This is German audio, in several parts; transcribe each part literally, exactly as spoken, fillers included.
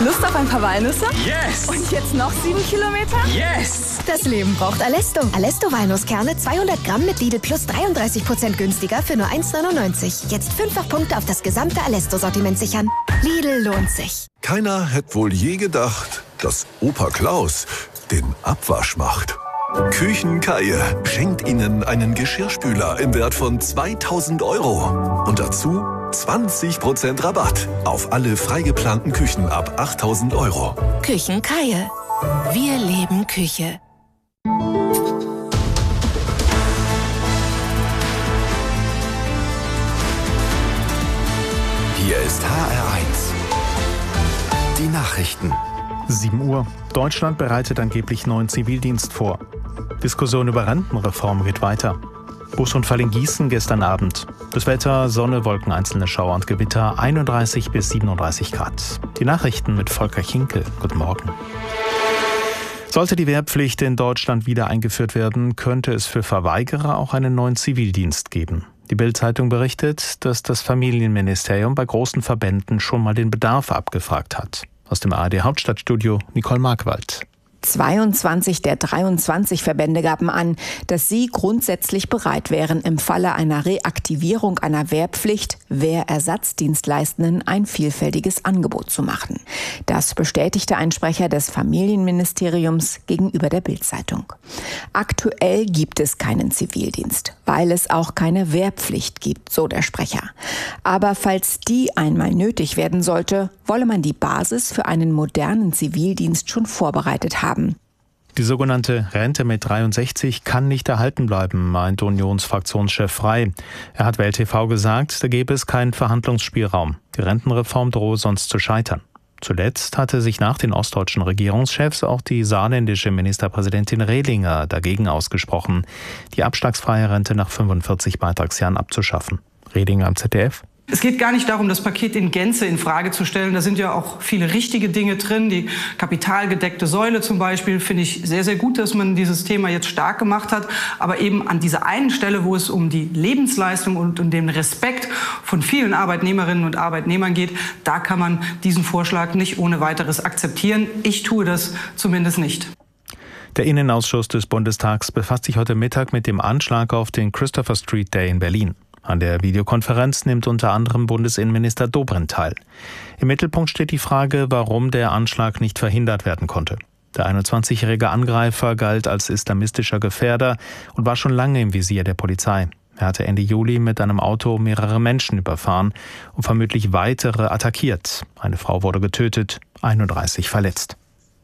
Lust auf ein paar Walnüsse? Yes! Und jetzt noch sieben Kilometer? Yes! Das Leben braucht Alesto. Alesto Walnusskerne zweihundert Gramm mit Lidl Plus dreiunddreißig Prozent günstiger für nur eins neunundneunzig. Jetzt fünffach Punkte auf das gesamte Alesto-Sortiment sichern. Lidl lohnt sich. Keiner hätte wohl je gedacht, dass Opa Klaus den Abwasch macht. Küchenkaie schenkt Ihnen einen Geschirrspüler im Wert von zweitausend Euro. Und dazu zwanzig Prozent Rabatt auf alle freigeplanten Küchen ab achttausend Euro. Küchenkaie. Wir leben Küche. Hier ist H R eins. Die Nachrichten. sieben Uhr. Deutschland bereitet angeblich neuen Zivildienst vor. Diskussion über Rentenreform geht weiter. Busunfall in Gießen gestern Abend. Das Wetter, Sonne, Wolken, einzelne Schauer und Gewitter, einunddreißig bis siebenunddreißig Grad. Die Nachrichten mit Volker Chinkel. Guten Morgen. Sollte die Wehrpflicht in Deutschland wieder eingeführt werden, könnte es für Verweigerer auch einen neuen Zivildienst geben. Die Bild-Zeitung berichtet, dass das Familienministerium bei großen Verbänden schon mal den Bedarf abgefragt hat. Aus dem A R D-Hauptstadtstudio Nicole Markwald. zweiundzwanzig der dreiundzwanzig Verbände gaben an, dass sie grundsätzlich bereit wären, im Falle einer Reaktivierung einer Wehrpflicht Wehrersatzdienstleistenden ein vielfältiges Angebot zu machen. Das bestätigte ein Sprecher des Familienministeriums gegenüber der Bild-Zeitung. Aktuell gibt es keinen Zivildienst, weil es auch keine Wehrpflicht gibt, so der Sprecher. Aber falls die einmal nötig werden sollte, wolle man die Basis für einen modernen Zivildienst schon vorbereitet haben. Die sogenannte Rente mit dreiundsechzig kann nicht erhalten bleiben, meint Unionsfraktionschef Frey. Er hat Welt T V gesagt, da gäbe es keinen Verhandlungsspielraum. Die Rentenreform drohe sonst zu scheitern. Zuletzt hatte sich nach den ostdeutschen Regierungschefs auch die saarländische Ministerpräsidentin Rehlinger dagegen ausgesprochen, die abschlagsfreie Rente nach fünfundvierzig Beitragsjahren abzuschaffen. Rehlinger am Z D F. Es geht gar nicht darum, das Paket in Gänze in Frage zu stellen. Da sind ja auch viele richtige Dinge drin. Die kapitalgedeckte Säule zum Beispiel finde ich sehr, sehr gut, dass man dieses Thema jetzt stark gemacht hat. Aber eben an dieser einen Stelle, wo es um die Lebensleistung und um den Respekt von vielen Arbeitnehmerinnen und Arbeitnehmern geht, da kann man diesen Vorschlag nicht ohne weiteres akzeptieren. Ich tue das zumindest nicht. Der Innenausschuss des Bundestags befasst sich heute Mittag mit dem Anschlag auf den Christopher Street Day in Berlin. An der Videokonferenz nimmt unter anderem Bundesinnenminister Dobrindt teil. Im Mittelpunkt steht die Frage, warum der Anschlag nicht verhindert werden konnte. Der einundzwanzigjährige Angreifer galt als islamistischer Gefährder und war schon lange im Visier der Polizei. Er hatte Ende Juli mit einem Auto mehrere Menschen überfahren und vermutlich weitere attackiert. Eine Frau wurde getötet, einunddreißig verletzt.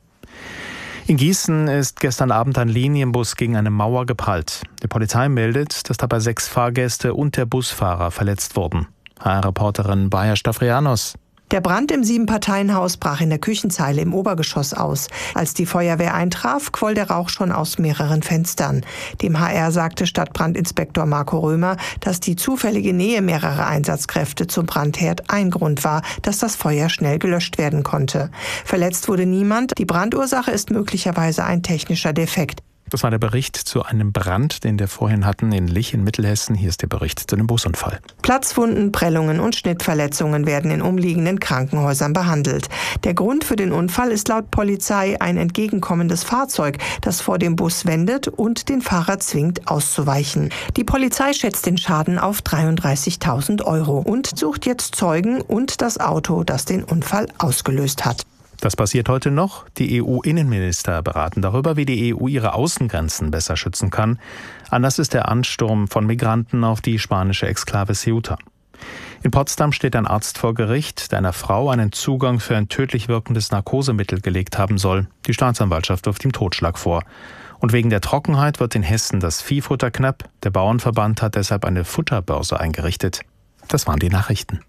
In Gießen ist gestern Abend ein Linienbus gegen eine Mauer geprallt. Die Polizei meldet, dass dabei sechs Fahrgäste und der Busfahrer verletzt wurden. H R-Reporterin Baja Stavrianos. Der Brand im Siebenparteienhaus brach in der Küchenzeile im Obergeschoss aus. Als die Feuerwehr eintraf, quoll der Rauch schon aus mehreren Fenstern. Dem H R sagte Stadtbrandinspektor Marco Römer, dass die zufällige Nähe mehrerer Einsatzkräfte zum Brandherd ein Grund war, dass das Feuer schnell gelöscht werden konnte. Verletzt wurde niemand. Die Brandursache ist möglicherweise ein technischer Defekt. Das war der Bericht zu einem Brand, den wir vorhin hatten in Lich in Mittelhessen. Hier ist der Bericht zu dem Busunfall. Platzwunden, Prellungen und Schnittverletzungen werden in umliegenden Krankenhäusern behandelt. Der Grund für den Unfall ist laut Polizei ein entgegenkommendes Fahrzeug, das vor dem Bus wendet und den Fahrer zwingt, auszuweichen. Die Polizei schätzt den Schaden auf dreiunddreißigtausend Euro und sucht jetzt Zeugen und das Auto, das den Unfall ausgelöst hat. Das passiert heute noch. Die E U-Innenminister beraten darüber, wie die E U ihre Außengrenzen besser schützen kann. Anders ist der Ansturm von Migranten auf die spanische Exklave Ceuta. In Potsdam steht ein Arzt vor Gericht, der einer Frau einen Zugang für ein tödlich wirkendes Narkosemittel gelegt haben soll. Die Staatsanwaltschaft wirft ihm Totschlag vor. Und wegen der Trockenheit wird in Hessen das Viehfutter knapp. Der Bauernverband hat deshalb eine Futterbörse eingerichtet. Das waren die Nachrichten.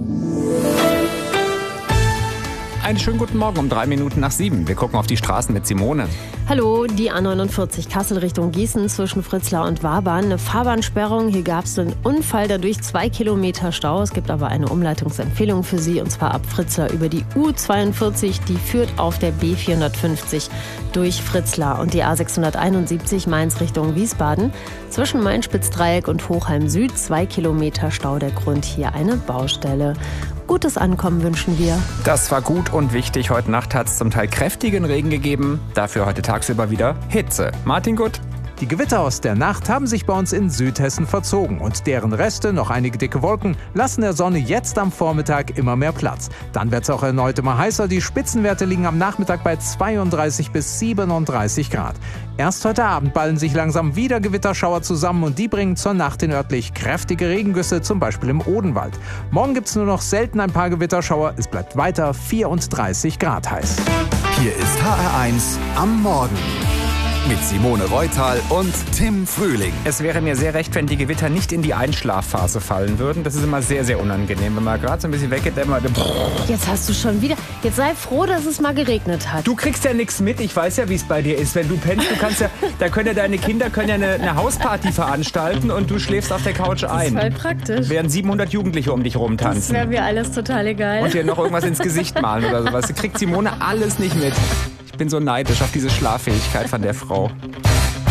Einen schönen guten Morgen um drei Minuten nach sieben. Wir gucken auf die Straßen mit Simone. Hallo, die A neunundvierzig Kassel Richtung Gießen zwischen Fritzlar und Wabern. Eine Fahrbahnsperrung. Hier gab es einen Unfall, dadurch zwei Kilometer Stau. Es gibt aber eine Umleitungsempfehlung für Sie, und zwar ab Fritzlar über die U zweiundvierzig. Die führt auf der B vierhundertfünfzig durch Fritzlar. Und die A sechshunderteinundsiebzig Mainz Richtung Wiesbaden. Zwischen Main-Spitzdreieck und Hochheim Süd zwei Kilometer Stau. Der Grund hier eine Baustelle. gutes Ankommen wünschen wir. Das war gut und wichtig. Heute Nacht hat es zum Teil kräftigen Regen gegeben. Dafür heute tagsüber wieder Hitze. Martin Gutt. Die Gewitter aus der Nacht haben sich bei uns in Südhessen verzogen und deren Reste, noch einige dicke Wolken, lassen der Sonne jetzt am Vormittag immer mehr Platz. Dann wird es auch erneut immer heißer. Die Spitzenwerte liegen am Nachmittag bei zweiunddreißig bis siebenunddreißig Grad. Erst heute Abend ballen sich langsam wieder Gewitterschauer zusammen und die bringen zur Nacht in örtlich kräftige Regengüsse, zum Beispiel im Odenwald. Morgen gibt es nur noch selten ein paar Gewitterschauer. Es bleibt weiter vierunddreißig Grad heiß. Hier ist H R eins am Morgen. Mit Simone Reutal und Tim Frühling. Es wäre mir sehr recht, wenn die Gewitter nicht in die Einschlafphase fallen würden. Das ist immer sehr, sehr unangenehm, wenn man gerade so ein bisschen weggedämmert. Jetzt hast du schon wieder. Jetzt sei froh, dass es mal geregnet hat. Du kriegst ja nichts mit. Ich weiß ja, wie es bei dir ist. Wenn du pennst, du kannst ja, da können ja deine Kinder können ja eine, eine Hausparty veranstalten und du schläfst auf der Couch ein. Das ist voll praktisch. Während siebenhundert Jugendliche um dich rumtanzen. Das wäre mir alles total egal. Und dir noch irgendwas ins Gesicht malen oder sowas. Du kriegt Simone alles nicht mit. Ich bin so neidisch auf diese Schlaffähigkeit von der Frau.